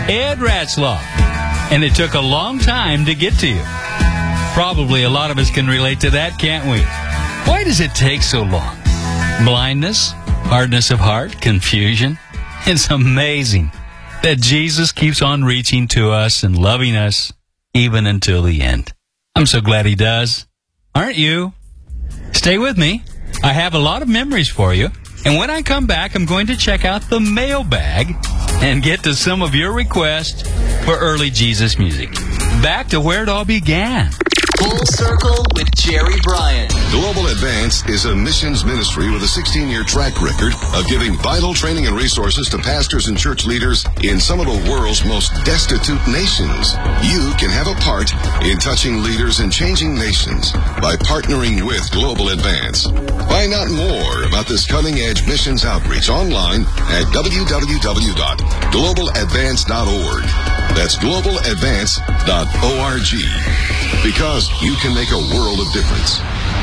Ed Ratzlaff. And it took a long time to get to you. Probably a lot of us can relate to that, can't we? Why does it take so long? Blindness, hardness of heart, confusion. It's amazing that Jesus keeps on reaching to us and loving us even until the end. I'm so glad he does. Aren't you? Stay with me. I have a lot of memories for you. And when I come back, I'm going to check out the mailbag and get to some of your requests for early Jesus music. Back to where it all began. Full Circle with Jerry Bryant. Global Advance is a missions ministry with a 16-year track record of giving vital training and resources to pastors and church leaders in some of the world's most destitute nations. You can have a part in touching leaders and changing nations by partnering with Global Advance. Find out more about this cutting-edge missions outreach online at www.globaladvance.org. That's globaladvance.org. Because you can make a world of difference.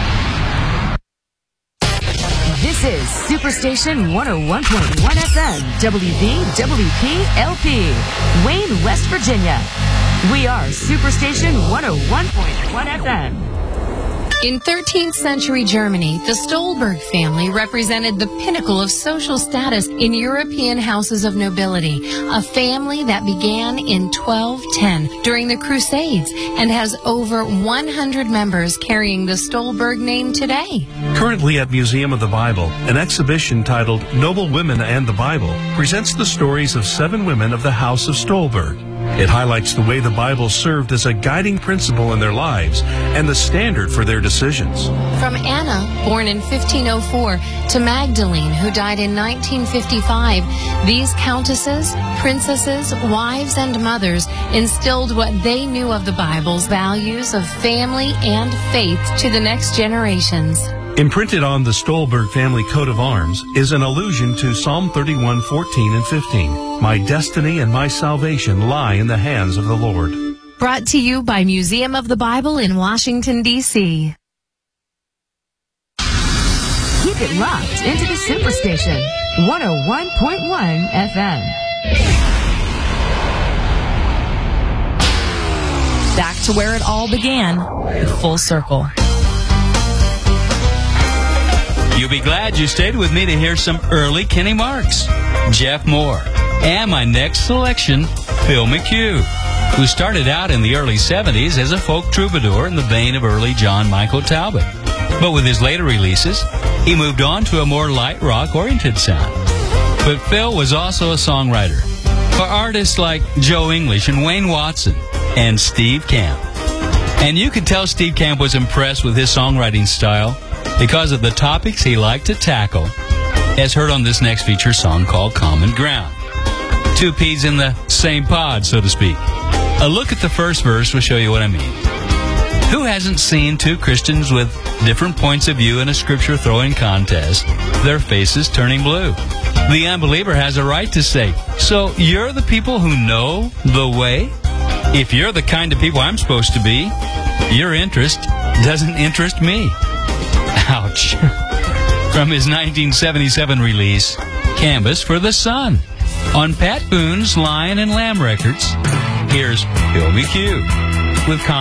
This is Superstation 101.1 FM, WVWP-LP, Wayne, West Virginia. We are Superstation 101.1 FM. In 13th century Germany, the Stolberg family represented the pinnacle of social status in European houses of nobility, a family that began in 1210 during the Crusades and has over 100 members carrying the Stolberg name today. Currently at Museum of the Bible, an exhibition titled Noble Women and the Bible presents the stories of 7 women of the House of Stolberg. It highlights the way the Bible served as a guiding principle in their lives and the standard for their decisions. From Anna, born in 1504, to Magdalene, who died in 1955, these countesses, princesses, wives, and mothers instilled what they knew of the Bible's values of family and faith to the next generations. Imprinted on the Stolberg family coat of arms is an allusion to Psalm 31:14 and 15. My destiny and my salvation lie in the hands of the Lord. Brought to you by Museum of the Bible in Washington, D.C. Keep it locked into the Superstation 101.1 FM. Back to where it all began, with Full Circle. You'll be glad you stayed with me to hear some early Kenny Marks, Jeff Moore, and my next selection, Phil McHugh, who started out in the early 70s as a folk troubadour in the vein of early John Michael Talbot. But with his later releases, he moved on to a more light rock-oriented sound. But Phil was also a songwriter for artists like Joe English and Wayne Watson and Steve Camp. And you could tell Steve Camp was impressed with his songwriting style because of the topics he liked to tackle, as heard on this next feature song called Common Ground. 2 peas in the same pod, so to speak. A look at the first verse will show you what I mean. Who hasn't seen 2 Christians with different points of view in a scripture throwing contest, their faces turning blue? The unbeliever has a right to say, so you're the people who know the way? If you're the kind of people I'm supposed to be, your interest doesn't interest me. Ouch. From his 1977 release, Canvas for the Sun, on Pat Boone's Lion and Lamb Records, here's Phil McHugh with